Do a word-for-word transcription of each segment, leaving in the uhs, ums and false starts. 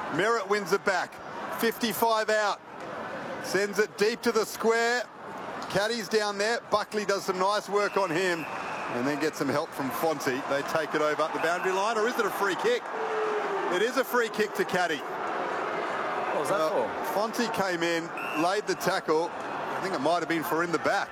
Merritt wins it back. fifty-five out. Sends it deep to the square. Caddy's down there. Buckley does some nice work on him and then gets some help from Fonte. They take it over up the boundary line, or is it a free kick? It is a free kick to Caddy. What was that uh, for? Fonte came in, laid the tackle. I think it might have been for in the back.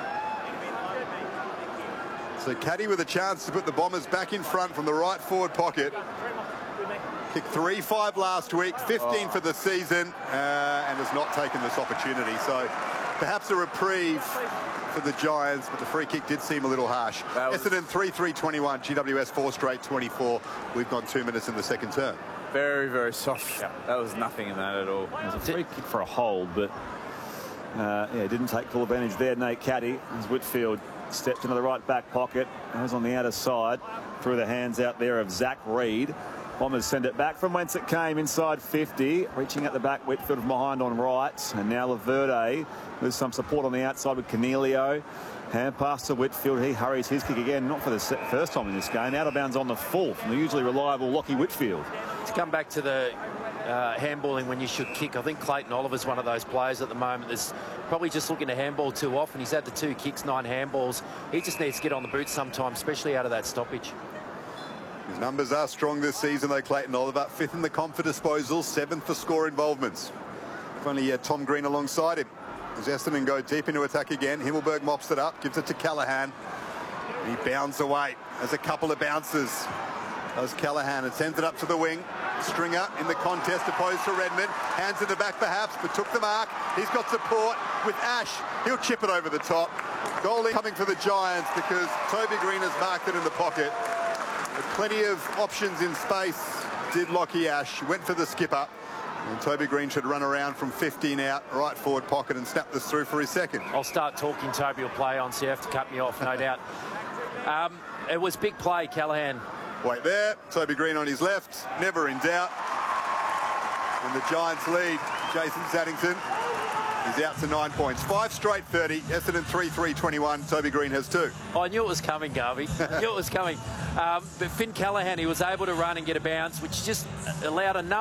So Caddy with a chance to put the Bombers back in front from the right forward pocket. Kicked three five last week, fifteen oh. for the season, uh, and has not taken this opportunity. So perhaps a reprieve for the Giants, but the free kick did seem a little harsh. Essendon three three twenty-one, G W S four straight twenty-four. We've gone two minutes in the second term. Very, very soft. Yeah. That was nothing in that at all. It was a free kick for a hold, but uh, yeah, didn't take full advantage there. Nate Caddy, as Whitfield stepped into the right back pocket. Goes on the outer side through the hands out there of Zach Reed. Bombers send it back from whence it came, inside fifty. Reaching at the back, Whitfield from behind on right. And now Laverde with some support on the outside with Cornelio. Hand pass to Whitfield. He hurries his kick again, not for the first time in this game. Out of bounds on the full from the usually reliable Lockie Whitfield. To come back to the uh, handballing when you should kick, I think Clayton Oliver's one of those players at the moment that's probably just looking to handball too often. He's had the two kicks, nine handballs. He just needs to get on the boot sometimes, especially out of that stoppage. His numbers are strong this season, though, Clayton Oliver. Fifth in the comp for disposals, seventh for score involvements. Finally, uh, Tom Green alongside him. As Essendon go deep into attack again, Himmelberg mops it up, gives it to Callaghan. He bounds away as a couple of bounces. Does Callaghan and sends it up to the wing. Stringer in the contest opposed to Redmond. Hands in the back perhaps, but took the mark. He's got support with Ash. He'll chip it over the top. Goalie coming for the Giants because Toby Green has marked it in the pocket. With plenty of options in space, did Lockie Ash. Went for the skipper. And Toby Green should run around from fifteen out, right forward pocket, and snap this through for his second. I'll start talking. Toby will play on, so you have to cut me off, no doubt. Um, it was big play, Callaghan. Wait there. Toby Green on his left. Never in doubt. And the Giants lead. Jason Saddington is out to nine points. Five straight thirty. Essendon three three twenty-one. Toby Green has two. I knew it was coming, Garvey. I knew it was coming. Um, but Finn Callaghan, he was able to run and get a bounce, which just allowed enough